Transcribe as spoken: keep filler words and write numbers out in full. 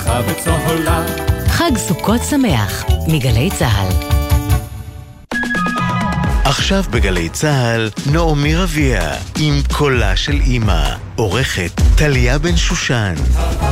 שמחה וצהולה. חג סוכות שמח מגלי צהל. עכשיו בגלי צהל, נעמי רביע עם קולה של אמא, עורכת טליה בן שושן.